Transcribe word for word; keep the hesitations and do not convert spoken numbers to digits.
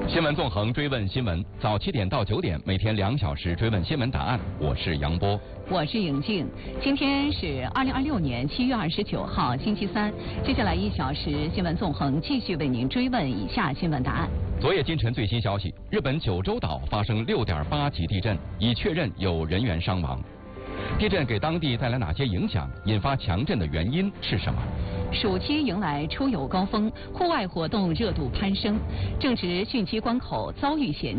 新闻纵横追问新闻，早七点到九点，每天两小时追问新闻答案。我是杨波， 我是颖静。今天是二零二六年七月二十九号，星期三。接下来一小时，新闻纵横继续为您追问以下新闻答案。 昨夜今晨最新消息，日本九州岛发生六点八级地震，已确认有人员伤亡。地震给当地带来哪些影响？引发强震的原因是什么？ 暑期迎来出游高峰，户外活动热度攀升，正值汛期关口遭遇险